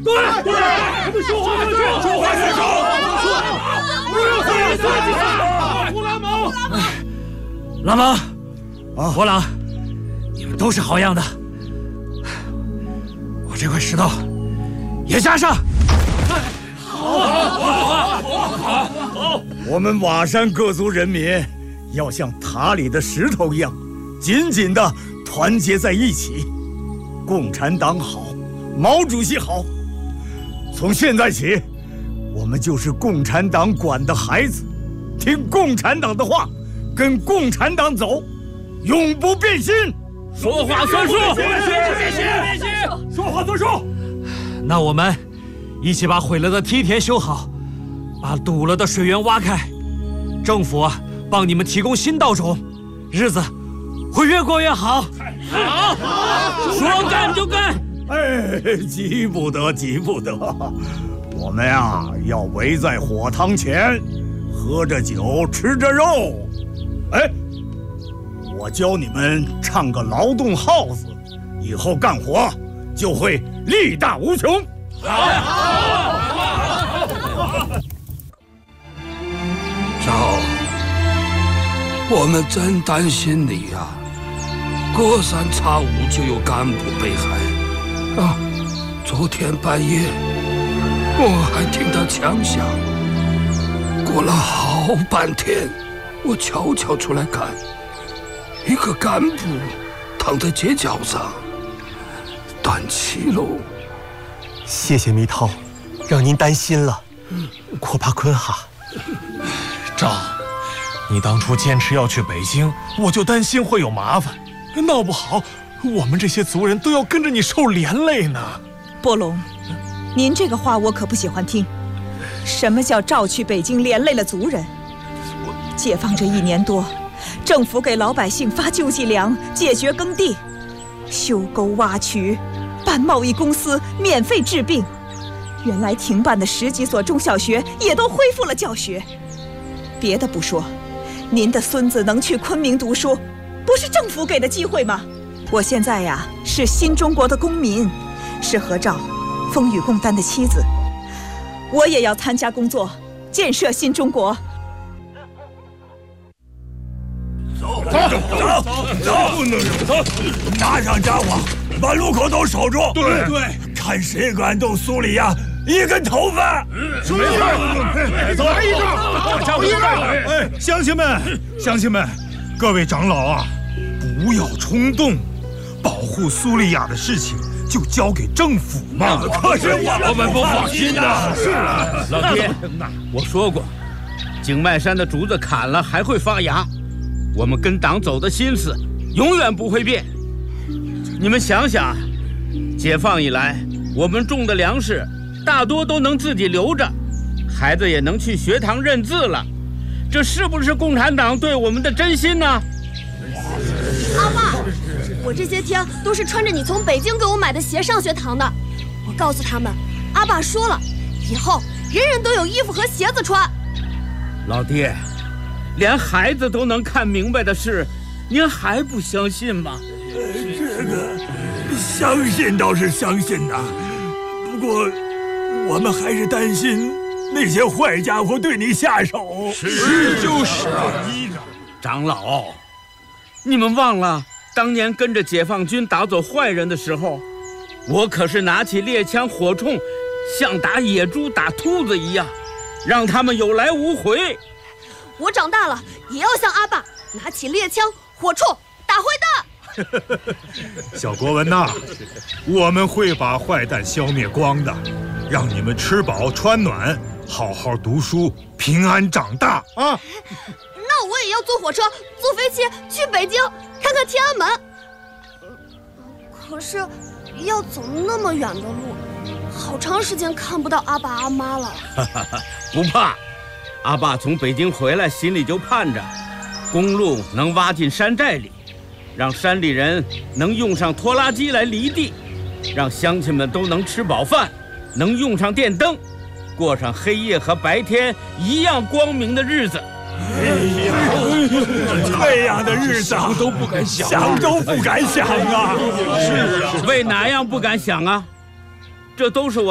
对，我们说话算数，不要胡言乱语！胡拉蒙， 拉蒙，伯朗，你们都是好样的。我这块石头也加上。好！ 我们瓦山各族人民要像塔里的石头一样，紧紧地团结在一起。共产党好，毛主席好。从现在起，我们就是共产党管的孩子，听共产党的话，跟共产党走，永不变心。 说话算数，说话算数。 那我们一起把毁了的梯田修好，把堵了的水源挖开。政府帮你们提供新稻种，日子会越过越好。 好，说干就干。 哎，急不得，急不得。我们呀，要围在火塘前，喝着酒，吃着肉。哎，我教你们唱个劳动号子，以后干活就会力大无穷。 好。 赵，我们真担心你呀！隔三差五就有干部被害啊！昨天半夜我还听到枪响，过了好半天，我悄悄出来看，一个干部躺在街角上，断气喽。 谢谢密涛，让您担心了。阔巴坤哈。 赵，你当初坚持要去北京，我就担心会有麻烦，闹不好我们这些族人都要跟着你受连累呢。 波龙，您这个话我可不喜欢听。什么叫赵去北京连累了族人？解放这1年多，政府给老百姓发救济粮，解决耕地，修沟挖渠，办贸易公司，免费治病。原来停办的10几所中小学也都恢复了教学。别的不说，您的孙子能去昆明读书，不是政府给的机会吗？我现在呀，是新中国的公民，是何兆风雨共担的妻子，我也要参加工作，建设新中国。 走，不能走，拿上家伙，把路口都守住。 对， 看谁敢动苏里亚一根头发。 走来一个，找一个。 哎，乡亲们，各位长老啊，不要冲动，保护苏利亚的事情就交给政府嘛。 可是我们不放心呐。 是啊， 老爹，我说过，景迈山的竹子砍了还会发芽，我们跟党走的心思永远不会变。你们想想，解放以来，我们种的粮食大多都能自己留着，孩子也能去学堂认字了，这是不是共产党对我们的真心呢？ 阿爸，我这些天都是穿着你从北京给我买的鞋上学堂的。我告诉他们，阿爸说了，以后人人都有衣服和鞋子穿。 老爹，连孩子都能看明白的事，您还不相信吗？ 这个相信倒是相信呐，不过我们还是担心那些坏家伙对你下手。 就是。长老，你们忘了当年跟着解放军打走坏人的时候，我可是拿起猎枪火铳，像打野猪打兔子一样，让他们有来无回。 我长大了也要像阿爸，拿起猎枪火铳打坏蛋。 小国文呐，我们会把坏蛋消灭光的，让你们吃饱穿暖，好好读书，平安长大啊！ 那我也要坐火车、坐飞机去北京看看天安门。可是要走那么远的路，好长时间看不到阿爸阿妈了。 不怕，阿爸从北京回来，心里就盼着公路能挖进山寨里，让山里人能用上拖拉机来犁地，让乡亲们都能吃饱饭，能用上电灯，过上黑夜和白天一样光明的日子。 这样的日子想都不敢想，想都不敢想啊！ 是啊，为哪样不敢想啊？这都是我